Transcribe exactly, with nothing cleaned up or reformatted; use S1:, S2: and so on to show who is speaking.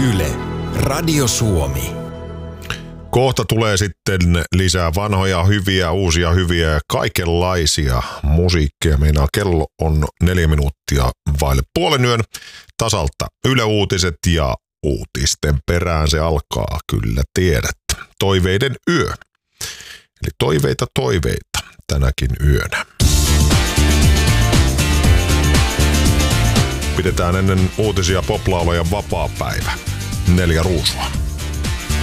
S1: Yle, Radio Suomi.
S2: Kohta tulee sitten lisää vanhoja, hyviä, uusia, hyviä ja kaikenlaisia musiikkia. Meinaa kello on neljä minuuttia vaille puolen yön tasalta. Yle Uutiset ja uutisten perään se alkaa, kyllä tiedät. Toiveiden yö. Eli toiveita toiveita tänäkin yönä. Pidetään ennen uutisia poplaulajan vapaapäivä. Neljä ruusua.